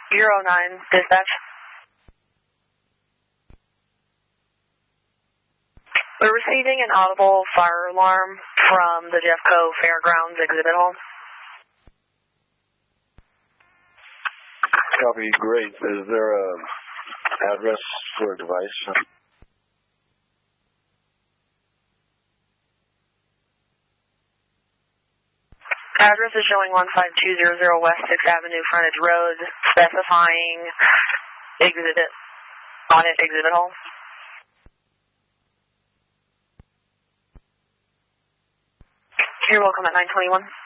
09, dispatch. We're receiving an audible fire alarm from the Jeffco Fairgrounds exhibit hall. Copy, great. Is there a address for a device? Address is showing 15200 West 6th Avenue, Frontage Road, specifying exhibit on it, exhibit hall. You're welcome at 921.